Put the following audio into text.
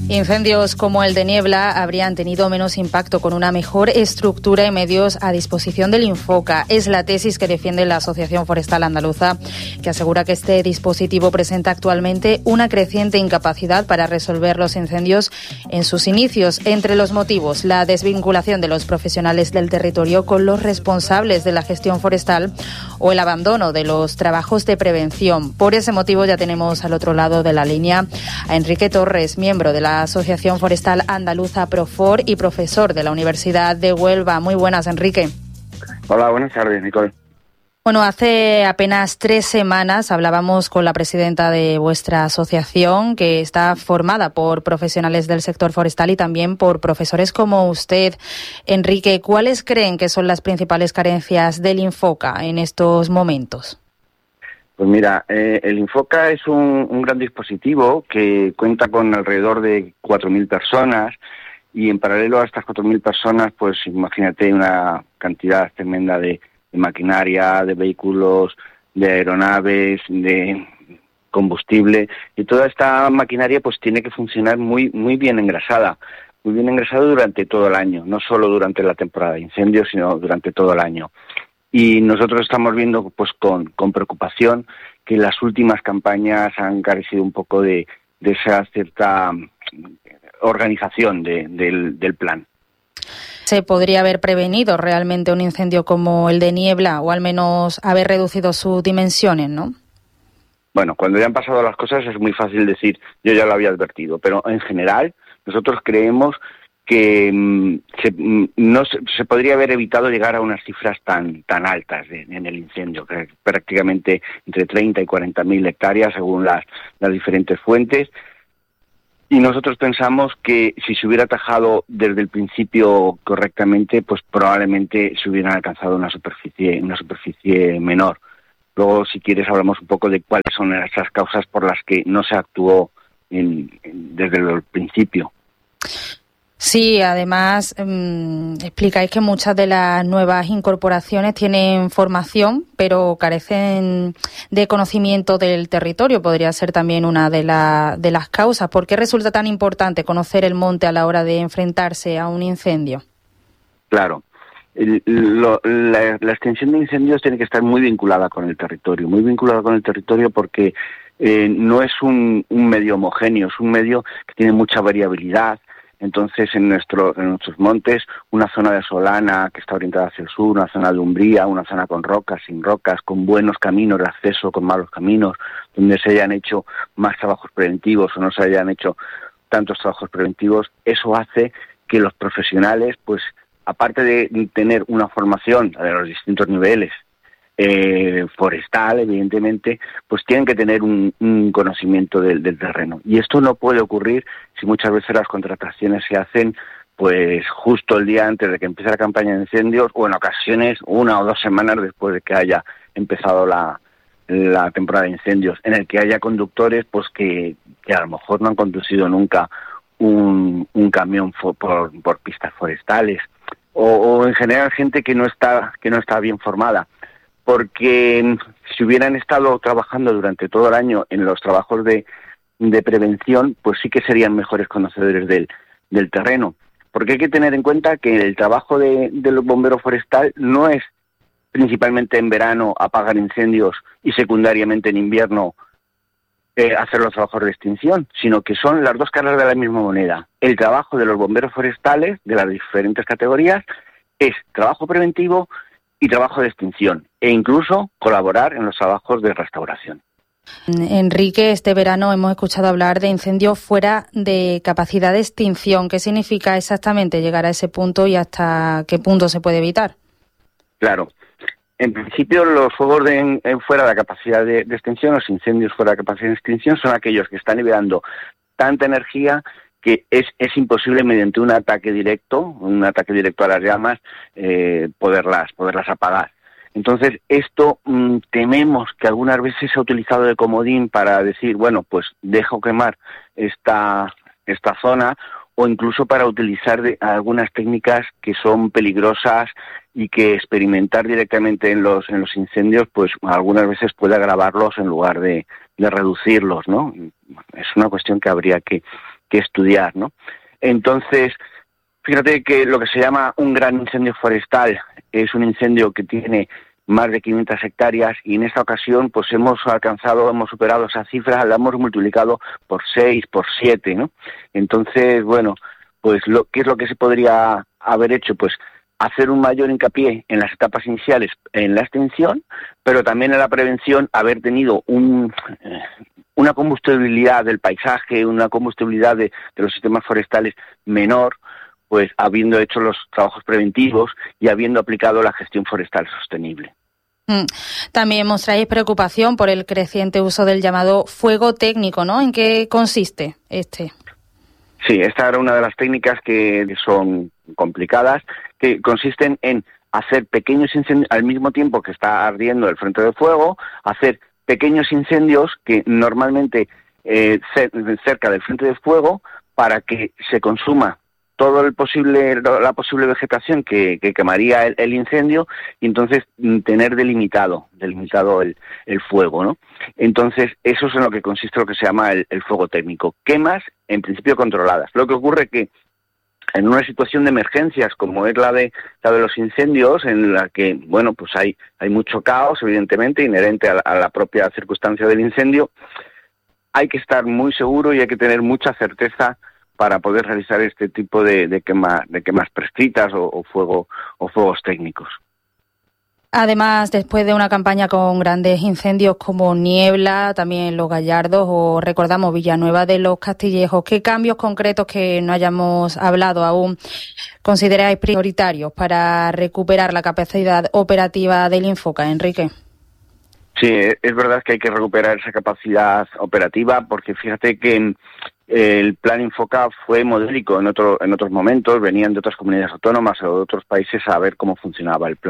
Incendios como el de Niebla habrían tenido menos impacto con una mejor estructura y medios a disposición del Infoca. Es la tesis que defiende la Asociación Forestal Andaluza, que asegura que este dispositivo presenta actualmente una creciente incapacidad para resolver los incendios en sus inicios. Entre los motivos, la desvinculación de los profesionales del territorio con los responsables de la gestión forestal o el abandono de los trabajos de prevención. Por ese motivo ya tenemos al otro lado de la línea a Enrique Torres, miembro de la Asociación Forestal Andaluza Profor y profesor de la Universidad de Huelva. Muy buenas, Enrique. Hola, buenas tardes, Nicole. Bueno, hace apenas 3 semanas hablábamos con la presidenta de vuestra asociación, que está formada por profesionales del sector forestal y también por profesores como usted. Enrique, ¿cuáles creen que son las principales carencias del Infoca en estos momentos? Pues mira, el Infoca es un gran dispositivo que cuenta con alrededor de 4.000 personas y en paralelo a estas 4.000 personas, pues imagínate una cantidad tremenda de maquinaria, de vehículos, de aeronaves, de combustible, y toda esta maquinaria pues tiene que funcionar muy bien engrasada durante todo el año, no solo durante la temporada de incendios, sino durante todo el año. Y nosotros estamos viendo pues con preocupación que las últimas campañas han carecido un poco de esa cierta organización del plan. ¿Se podría haber prevenido realmente un incendio como el de Niebla o al menos haber reducido sus dimensiones, no? Bueno, cuando ya han pasado las cosas es muy fácil decir yo ya lo había advertido, pero en general nosotros creemos que se podría haber evitado llegar a unas cifras tan altas en el incendio, que es prácticamente entre 30 y 40.000 hectáreas según las diferentes fuentes. Y nosotros pensamos que si se hubiera atajado desde el principio correctamente, pues probablemente se hubieran alcanzado una superficie menor. Luego, si quieres, hablamos un poco de cuáles son esas causas por las que no se actuó desde el principio. Sí, además explicáis que muchas de las nuevas incorporaciones tienen formación, pero carecen de conocimiento del territorio. Podría ser también una de las causas. ¿Por qué resulta tan importante conocer el monte a la hora de enfrentarse a un incendio? Claro. La extinción de incendios tiene que estar muy vinculada con el territorio, porque no es un medio homogéneo, es un medio que tiene mucha variabilidad. Entonces, en nuestros montes, una zona de solana que está orientada hacia el sur, una zona de umbría, una zona con rocas, sin rocas, con buenos caminos de acceso, con malos caminos, donde se hayan hecho más trabajos preventivos o no se hayan hecho tantos trabajos preventivos, eso hace que los profesionales, pues, aparte de tener una formación de los distintos niveles, forestal, evidentemente, pues tienen que tener un conocimiento del terreno. Y esto no puede ocurrir si muchas veces las contrataciones se hacen pues justo el día antes de que empiece la campaña de incendios o en ocasiones 1 o 2 semanas después de que haya empezado la temporada de incendios, en el que haya conductores pues que a lo mejor no han conducido nunca un camión por pistas forestales o en general gente que no está bien formada. Porque si hubieran estado trabajando durante todo el año en los trabajos de prevención, pues sí que serían mejores conocedores del terreno. Porque hay que tener en cuenta que el trabajo del bombero forestal no es principalmente en verano apagar incendios y secundariamente en invierno hacer los trabajos de extinción, sino que son las dos caras de la misma moneda. El trabajo de los bomberos forestales, de las diferentes categorías, es trabajo preventivo y trabajo de extinción, e incluso colaborar en los trabajos de restauración. Enrique, este verano hemos escuchado hablar de incendios fuera de capacidad de extinción. ¿Qué significa exactamente llegar a ese punto y hasta qué punto se puede evitar? Claro. En principio, los fuegos fuera de la capacidad de extinción, los incendios fuera de capacidad de extinción, son aquellos que están liberando tanta energía que es imposible mediante un ataque directo a las llamas, poderlas apagar. Entonces, esto tememos que algunas veces se ha utilizado de comodín para decir, bueno, pues dejo quemar esta zona, o incluso para utilizar algunas técnicas que son peligrosas y que experimentar directamente en los incendios, pues algunas veces puede agravarlos en lugar de reducirlos, ¿no? Es una cuestión que habría que estudiar, ¿no? Entonces, fíjate que lo que se llama un gran incendio forestal es un incendio que tiene más de 500 hectáreas y en esta ocasión pues hemos superado esa cifra, la hemos multiplicado por 6, por 7, ¿no? Entonces, bueno, pues ¿qué es lo que se podría haber hecho? Pues hacer un mayor hincapié en las etapas iniciales en la extinción, pero también en la prevención, haber tenido una combustibilidad del paisaje, una combustibilidad de los sistemas forestales menor, pues habiendo hecho los trabajos preventivos y habiendo aplicado la gestión forestal sostenible. También mostráis preocupación por el creciente uso del llamado fuego técnico, ¿no? ¿En qué consiste este? Sí, esta era una de las técnicas que son complicadas, que consisten en hacer pequeños incendios al mismo tiempo que está ardiendo el frente de fuego, hacer pequeños incendios que normalmente cerca del frente de fuego para que se consuma todo la posible vegetación que quemaría el incendio y entonces tener delimitado el fuego, ¿no? Entonces eso es en lo que consiste lo que se llama el fuego técnico. Quemas en principio controladas. Lo que ocurre que en una situación de emergencias como es la de los incendios, en la que bueno pues hay mucho caos evidentemente inherente a la propia circunstancia del incendio, hay que estar muy seguro y hay que tener mucha certeza para poder realizar este tipo de quemas prescritas o fuegos técnicos. Además, después de una campaña con grandes incendios como Niebla, también Los Gallardos o recordamos Villanueva de los Castillejos, ¿qué cambios concretos que no hayamos hablado aún consideráis prioritarios para recuperar la capacidad operativa del Infoca, Enrique? Sí, es verdad que hay que recuperar esa capacidad operativa porque fíjate que el plan Infoca fue modélico en otros momentos, venían de otras comunidades autónomas o de otros países a ver cómo funcionaba el plan.